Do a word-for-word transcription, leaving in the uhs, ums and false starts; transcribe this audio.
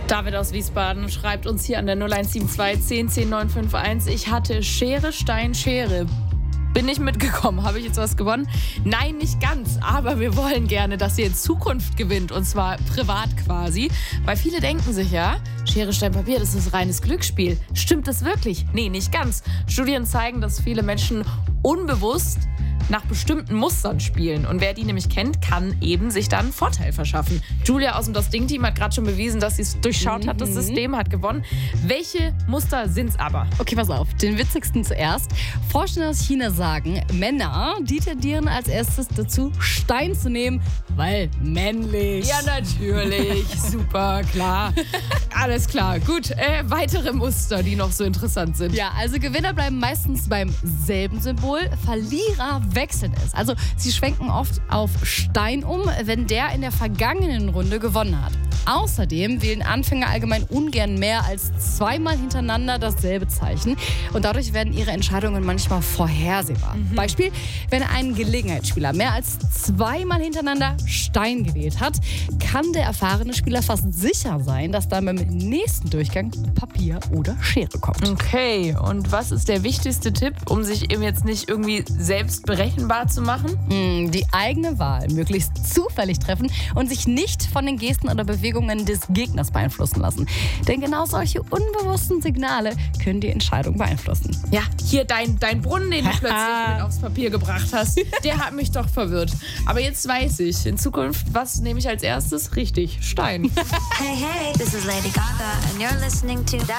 David aus Wiesbaden schreibt uns hier an der null eins sieben zwei zehn zehn neun fünf eins. Ich hatte Schere, Stein, Schere. Bin nicht mitgekommen. Habe ich jetzt was gewonnen? Nein, nicht ganz. Aber wir wollen gerne, dass ihr in Zukunft gewinnt. Und zwar privat quasi. Weil viele denken sich ja, Schere, Stein, Papier, das ist reines Glücksspiel. Stimmt das wirklich? Nee, nicht ganz. Studien zeigen, dass viele Menschen unbewusst nach bestimmten Mustern spielen. Und wer die nämlich kennt, kann eben sich dann Vorteil verschaffen. Julia aus dem Das Ding-Team hat gerade schon bewiesen, dass sie es durchschaut hat. Das System hat gewonnen. Welche Muster sind's aber? Okay, pass auf. Den witzigsten zuerst. Forscher aus China sagen, Männer, die tendieren als erstes dazu, Stein zu nehmen, weil männlich. Ja, natürlich. Super, klar. Alles klar. Gut, äh, weitere Muster, die noch so interessant sind. Ja, also Gewinner bleiben meistens beim selben Symbol. Verlierer wechseln es. Also sie schwenken oft auf Stein um, wenn der in der vergangenen Runde gewonnen hat. Außerdem wählen Anfänger allgemein ungern mehr als zweimal hintereinander dasselbe Zeichen. Und dadurch werden ihre Entscheidungen manchmal vorhersehbar. Mhm. Beispiel, wenn ein Gelegenheitsspieler mehr als zweimal hintereinander Stein gewählt hat, kann der erfahrene Spieler fast sicher sein, dass dann beim nächsten Durchgang Papier oder Schere kommt. Okay, und was ist der wichtigste Tipp, um sich eben jetzt nicht irgendwie selbst berechenbar zu machen? Mm, die eigene Wahl möglichst zufällig treffen und sich nicht von den Gesten oder Bewegungen des Gegners beeinflussen lassen. Denn genau solche unbewussten Signale können die Entscheidung beeinflussen. Ja, hier dein, dein Brunnen, den du plötzlich mit aufs Papier gebracht hast, der hat mich doch verwirrt. Aber jetzt weiß ich, in Zukunft, was nehme ich als erstes? Richtig, Stein. Hey, hey, this is Lady Gaga and you're listening to